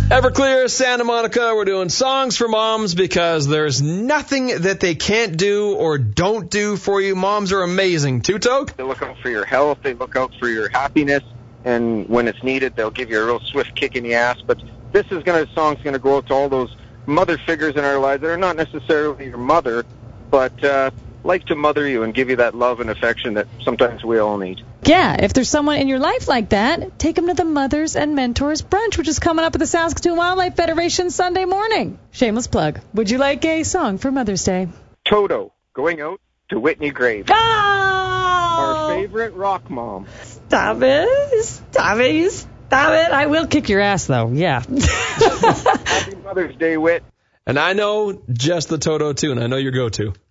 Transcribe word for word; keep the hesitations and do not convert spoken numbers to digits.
Everclear, Santa Monica, we're doing songs for moms because there's nothing that they can't do or don't do for you. Moms are amazing. Two-Toke? They look out for your health. They look out for your happiness. And when it's needed, they'll give you a real swift kick in the ass. But this is gonna song's going to go out to all those mother figures in our lives that are not necessarily your mother, but uh, like to mother you and give you that love and affection that sometimes we all need. Yeah, if there's someone in your life like that, take them to the Mothers and Mentors Brunch, which is coming up at the Saskatoon Wildlife Federation Sunday morning. Shameless plug. Would you like a song for Mother's Day? Toto, going out to Whitney Graves. Oh! Our favorite rock mom. Stop it. Stop it. You stop it. I will kick your ass, though. Yeah. Happy Mother's Day, Whit. And I know just the Toto tune. I know your go-to.